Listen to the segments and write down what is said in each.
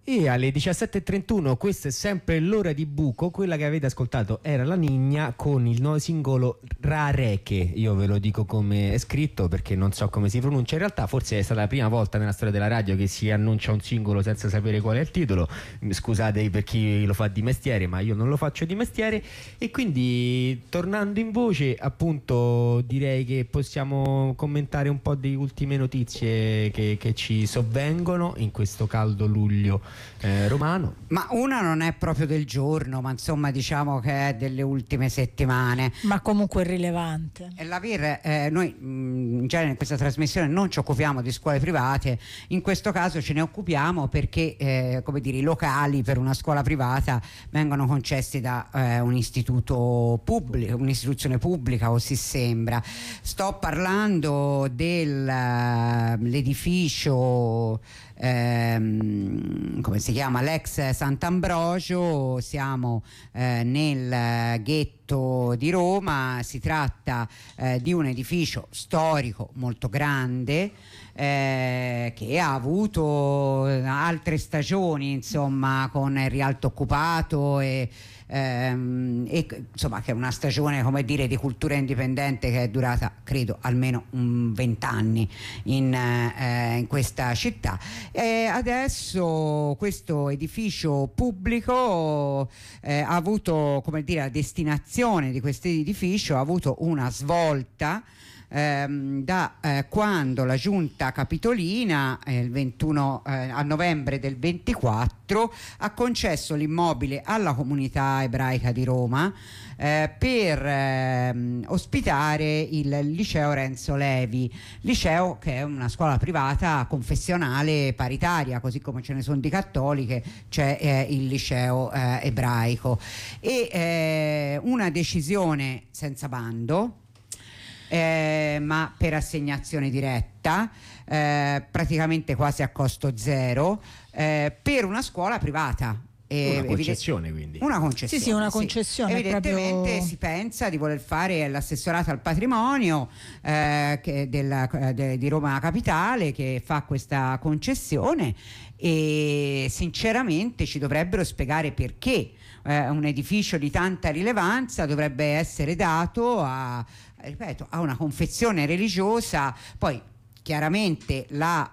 E alle 17:31, questa è sempre l'ora di buco. Quella che avete ascoltato era La Nigna con il nuovo singolo Rareche. Io ve lo dico come è scritto perché non so come si pronuncia. In realtà forse è stata la prima volta nella storia della radio che si annuncia un singolo senza sapere qual è il titolo. Scusate per chi lo fa di mestiere, ma io non lo faccio di mestiere. E quindi, tornando in voce, appunto, direi che possiamo commentare un po' di ultime notizie che ci sovvengono in questo caldo luglio romano. Ma una non è proprio del giorno, ma insomma diciamo che è delle ultime settimane, ma comunque rilevante. Noi in genere in questa trasmissione non ci occupiamo di scuole private, in questo caso ce ne occupiamo perché come dire, i locali per una scuola privata vengono concessi da un istituto pubblico, un'istituzione pubblica, o si sembra. Sto parlando dell'edificio come si chiama, l'ex Sant'Ambrogio. Siamo nel ghetto di Roma. Si tratta di un edificio storico molto grande che ha avuto altre stagioni, insomma, con il Rialto occupato e insomma che è una stagione, come dire, di cultura indipendente che è durata credo almeno 20 anni in questa città. E adesso questo edificio pubblico ha avuto, come dire, la destinazione di questo edificio ha avuto una svolta da quando la giunta capitolina il 21 a novembre del 24 ha concesso l'immobile alla comunità ebraica di Roma per ospitare il liceo Renzo Levi, liceo che è una scuola privata confessionale paritaria, così come ce ne sono di cattoliche, c'è il liceo ebraico. E una decisione senza bando, ma per assegnazione diretta, praticamente quasi a costo zero, per una scuola privata. Una concessione, quindi. Una concessione. Sì, una concessione. Evidentemente proprio... si pensa di voler fare l'assessorato al patrimonio di Roma Capitale, che fa questa concessione, e sinceramente ci dovrebbero spiegare perché un edificio di tanta rilevanza dovrebbe essere dato a una confessione religiosa. Poi chiaramente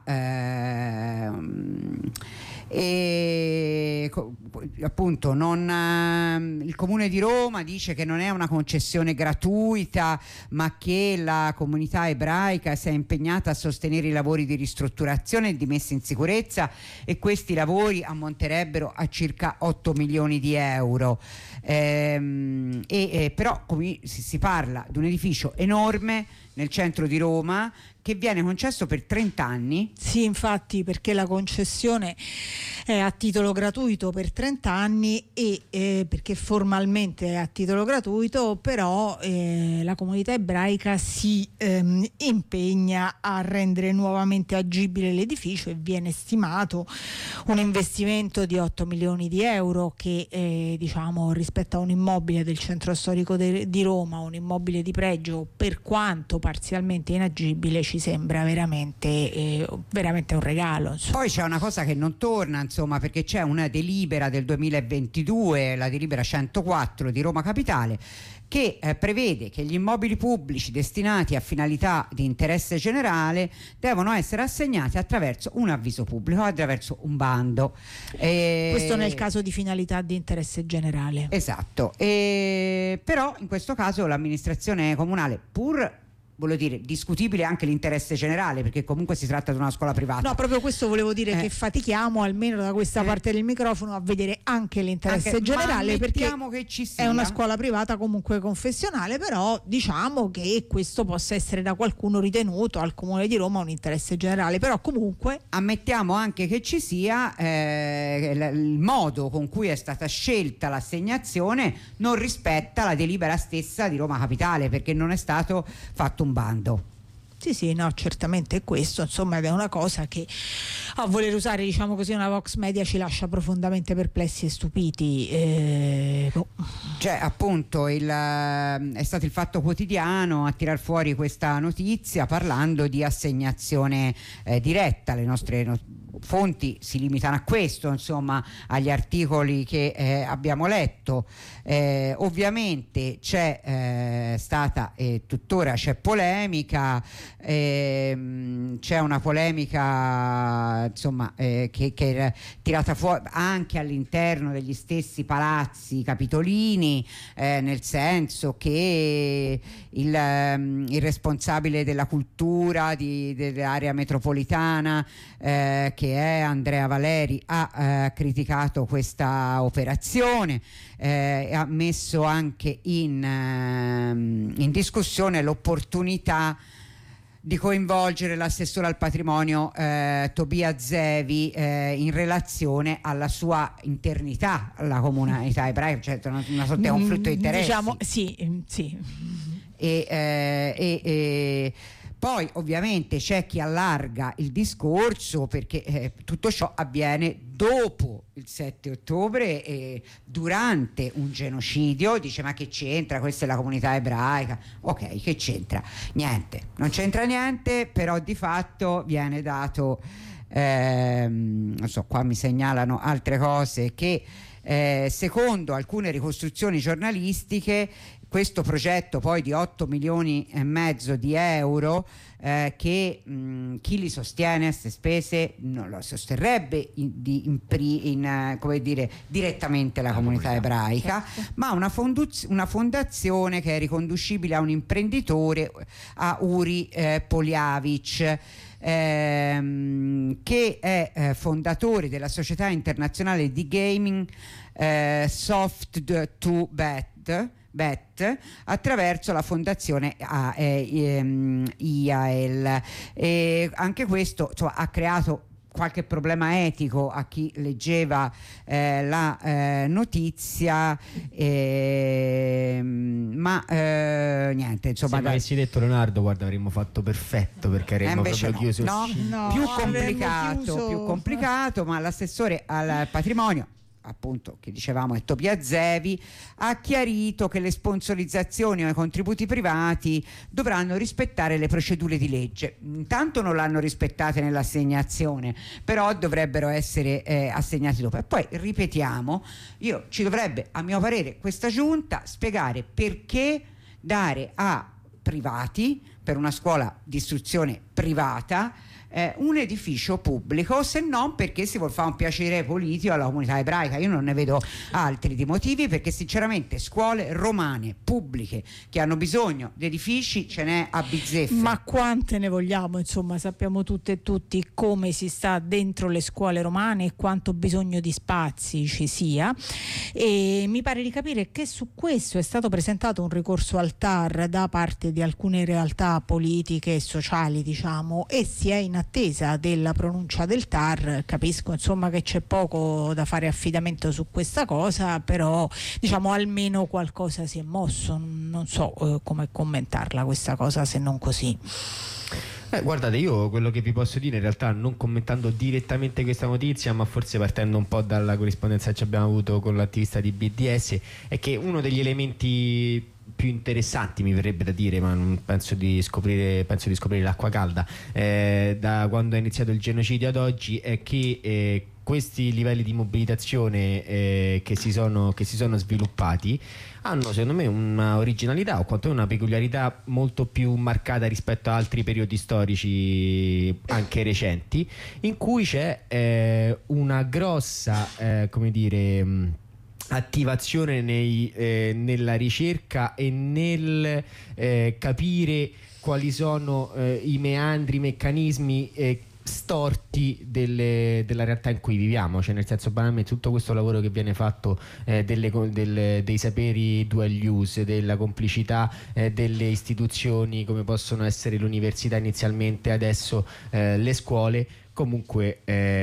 appunto il Comune di Roma dice che non è una concessione gratuita, ma che la comunità ebraica si è impegnata a sostenere i lavori di ristrutturazione e di messa in sicurezza, e questi lavori ammonterebbero a circa 8 milioni di euro. Però si parla di un edificio enorme nel centro di Roma che viene concesso per 30 anni. Sì, infatti, perché la concessione è a titolo gratuito per 30 anni e perché formalmente è a titolo gratuito, però la comunità ebraica si impegna a rendere nuovamente agibile l'edificio, e viene stimato un investimento di 8 milioni di euro che diciamo, rispetto a un immobile del centro storico di Roma, un immobile di pregio, per quanto parzialmente inagibile, ci sembra veramente un regalo, insomma. Poi c'è una cosa che non torna, insomma, perché c'è una delibera del 2022, la delibera 104 di Roma Capitale, che prevede che gli immobili pubblici destinati a finalità di interesse generale devono essere assegnati attraverso un avviso pubblico, attraverso un bando. Questo nel caso di finalità di interesse generale. Esatto. Però in questo caso l'amministrazione comunale, pur voglio dire, discutibile anche l'interesse generale, perché comunque si tratta di una scuola privata. No, proprio questo volevo dire, che fatichiamo almeno da questa parte del microfono a vedere anche l'interesse generale, perché che ci sia. È una scuola privata comunque confessionale, però diciamo che questo possa essere da qualcuno ritenuto al Comune di Roma un interesse generale, però comunque ammettiamo anche che ci sia il modo con cui è stata scelta l'assegnazione non rispetta la delibera stessa di Roma Capitale, perché non è stato fatto un bando. Sì, no, certamente è questo, insomma, ed è una cosa che a voler usare, diciamo così, una Vox Media ci lascia profondamente perplessi e stupiti. Cioè, appunto, è stato il Fatto Quotidiano a tirar fuori questa notizia parlando di assegnazione diretta. Le nostre fonti si limitano a questo, insomma, agli articoli che abbiamo letto. Ovviamente c'è stata e tuttora c'è polemica, c'è una polemica, insomma, che è tirata fuori anche all'interno degli stessi palazzi capitolini, nel senso che il responsabile della cultura dell'area metropolitana, che è Andrea Valeri, ha criticato questa operazione, ha messo anche in discussione l'opportunità di coinvolgere l'assessore al patrimonio Tobia Zevi in relazione alla sua internità alla comunità ebraica, cioè una sorta di conflitto di interessi. Diciamo, sì. Poi ovviamente c'è chi allarga il discorso, perché tutto ciò avviene dopo il 7 ottobre e durante un genocidio. Dice: ma che c'entra? Questa è la comunità ebraica. Ok, che c'entra? Niente, non c'entra niente, però di fatto viene dato, non so, qua mi segnalano altre cose, che secondo alcune ricostruzioni giornalistiche questo progetto poi di 8 milioni e mezzo di euro, che chi li sostiene a queste spese non lo sosterrebbe come dire, direttamente la comunità ebraica, certo, ma una fondazione che è riconducibile a un imprenditore, a Uri Poliavic, che è fondatore della società internazionale di gaming Soft2Bet, attraverso la fondazione IAL. Anche questo, insomma, ha creato qualche problema etico a chi leggeva la notizia, ma niente, insomma. Se mi avessi detto, Leonardo, guarda, avremmo fatto perfetto, perché avremmo proprio chiuso. No, più complicato, ma l'assessore al patrimonio, appunto, che dicevamo è Tobia Zevi, ha chiarito che le sponsorizzazioni o i contributi privati dovranno rispettare le procedure di legge. Intanto non l'hanno rispettate nell'assegnazione, però dovrebbero essere assegnati dopo. E poi ripetiamo, ci dovrebbe, a mio parere, questa giunta spiegare perché dare a privati, per una scuola di istruzione privata, un edificio pubblico, se non perché si vuol fare un piacere politico alla comunità ebraica. Io non ne vedo altri di motivi, perché sinceramente scuole romane pubbliche che hanno bisogno di edifici ce n'è a bizzeffe. Ma quante ne vogliamo? Insomma, sappiamo tutte e tutti come si sta dentro le scuole romane e quanto bisogno di spazi ci sia, e mi pare di capire che su questo è stato presentato un ricorso al TAR da parte di alcune realtà politiche e sociali, diciamo, e si è in attesa della pronuncia del TAR. Capisco, insomma, che c'è poco da fare affidamento su questa cosa, però diciamo almeno qualcosa si è mosso. Non so come commentarla questa cosa, se non così. Guardate, io quello che vi posso dire, in realtà, non commentando direttamente questa notizia, ma forse partendo un po' dalla corrispondenza che abbiamo avuto con l'attivista di BDS, è che uno degli elementi più interessanti, mi verrebbe da dire, ma non penso di scoprire l'acqua calda, da quando è iniziato il genocidio ad oggi, è che questi livelli di mobilitazione che si sono sviluppati hanno, secondo me, una originalità, o quantomeno una peculiarità molto più marcata rispetto a altri periodi storici anche recenti, in cui c'è una grossa attivazione nella ricerca e nel capire quali sono i meandri, i meccanismi storti della realtà in cui viviamo, cioè nel senso, banalmente, tutto questo lavoro che viene fatto dei saperi dual use, della complicità delle istituzioni come possono essere l'università inizialmente, adesso le scuole, comunque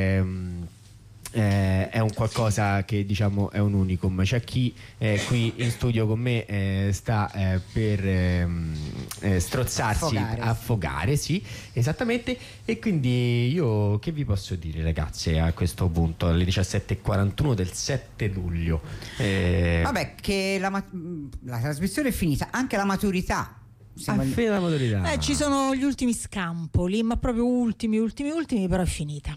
è un qualcosa che, diciamo, è un unicum. C'è chi qui in studio con me sta per strozzarsi, affogare, sì, esattamente. E quindi io che vi posso dire, ragazze, a questo punto, alle 17:41 del 7 luglio? Vabbè, che la trasmissione è finita, anche la maturità. La maturità. Ci sono gli ultimi scampoli, ma proprio ultimi, però è finita.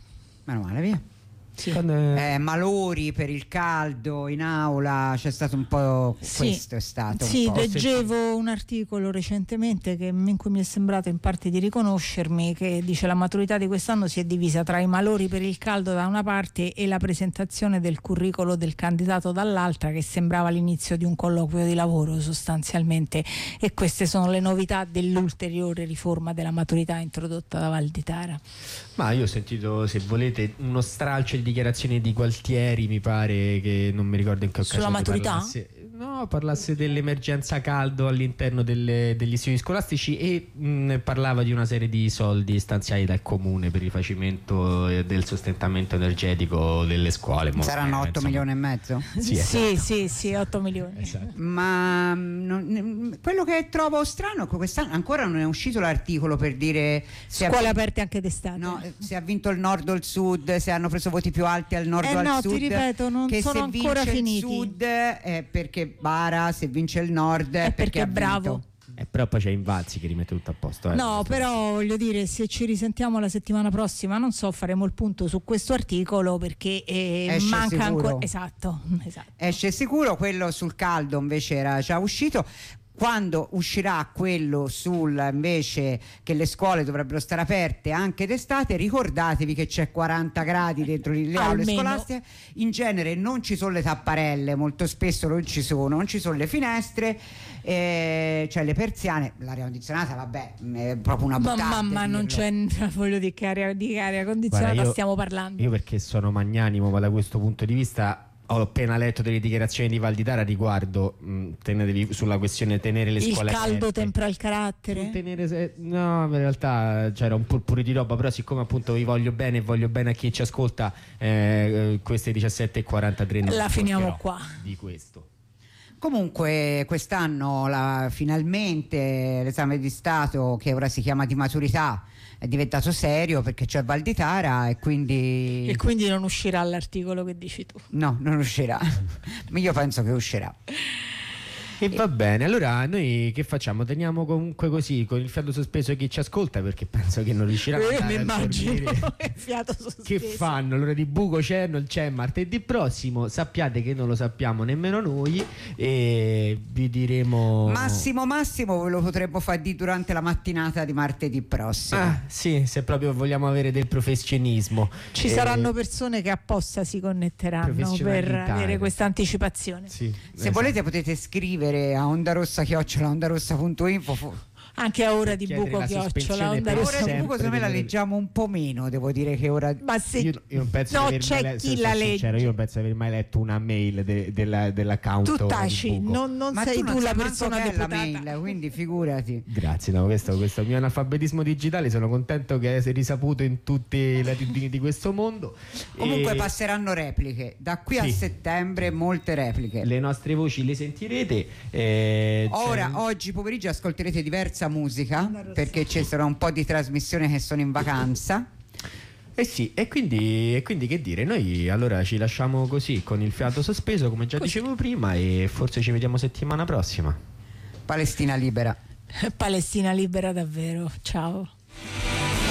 Meno male, via. Sì. Malori per il caldo in aula, c'è stato un po', questo è stato sì, un po'. leggevo un articolo recentemente in cui mi è sembrato in parte di riconoscermi, che dice: la maturità di quest'anno si è divisa tra i malori per il caldo da una parte e la presentazione del curriculum del candidato dall'altra, che sembrava l'inizio di un colloquio di lavoro sostanzialmente, e queste sono le novità dell'ulteriore riforma della maturità introdotta da Valditara. Ma io ho sentito, se volete, uno stralcio di dichiarazioni di Gualtieri, mi pare, che non mi ricordo in che occasione sulla maturità? parlasse dell'emergenza caldo all'interno degli istituti scolastici e parlava di una serie di soldi stanziati dal comune per il rifacimento del sostentamento energetico delle scuole. Saranno 8 milioni e mezzo? Sì, esatto. sì, 8 milioni. Esatto. Ma quello che trovo strano è che quest'anno ancora non è uscito l'articolo per dire scuole aperte anche d'estate. No, se ha vinto il nord o il sud, se hanno preso voti più alti al nord o al no, sud. ti ripeto, non che sono se ancora vince finiti. il sud è perché bara, se vince il nord è perché è ha bravo. vinto. Però poi c'è Invalzi che rimette tutto a posto. No, però voglio dire, se ci risentiamo la settimana prossima, non so, faremo il punto su questo articolo, perché manca ancora. Esatto. Esce sicuro. Quello sul caldo invece era già uscito. Quando uscirà quello sul invece che le scuole dovrebbero stare aperte anche d'estate, ricordatevi che c'è 40 gradi dentro le aule scolastiche. In genere non ci sono le tapparelle, molto spesso non ci sono le finestre, cioè le persiane. L'aria condizionata, vabbè, è proprio una buttata. Ma non c'è, voglio dire, che aria condizionata. Guarda, stiamo parlando. Io, perché sono magnanimo, ma da questo punto di vista ho appena letto delle dichiarazioni di Valditara riguardo tenetevi sulla questione tenere le scuole aperte. Il caldo tempera il carattere? No, in realtà c'era un purpure di roba, però siccome appunto vi voglio bene e voglio bene a chi ci ascolta, queste 17:43 non la finiamo qua di questo. Comunque quest'anno finalmente l'esame di Stato, che ora si chiama di maturità, è diventato serio perché c'è Valditara e quindi non uscirà l'articolo che dici tu. No, non uscirà. Io penso che uscirà. E va bene, allora noi che facciamo? Teniamo comunque così con il fiato sospeso chi ci ascolta, perché penso che non riusciranno a mi immagino il fiato sospeso. Che fanno? L'ora di buco c'è martedì prossimo, sappiate che non lo sappiamo nemmeno noi e vi diremo massimo ve lo potremmo far di durante la mattinata di martedì prossimo. Sì, se proprio vogliamo avere del professionismo. Ci saranno persone che apposta si connetteranno per avere questa anticipazione. Sì, se volete potete scrivere a ondarossa@ondarossa.info, anche a ora di buco chiocciola. Ora di buco secondo me la leggiamo un po' meno, devo dire che ora. Ma se io non penso no, c'è chi la legge. Io non penso di aver mai letto una mail dell'account. Tu taci, non sei tu la persona deputata. La mail, quindi figurati. Grazie, no, questo mio analfabetismo digitale, sono contento che sia risaputo in tutte le latitudini di questo mondo. Comunque passeranno repliche da qui a settembre, molte repliche. Le nostre voci le sentirete. Oggi pomeriggio ascolterete diversa musica, perché ci sarà un po' di trasmissione che sono in vacanza. Sì, e quindi che dire, noi allora ci lasciamo così con il fiato sospeso, come già dicevo prima, e forse ci vediamo settimana prossima. Palestina libera. Palestina libera davvero. Ciao.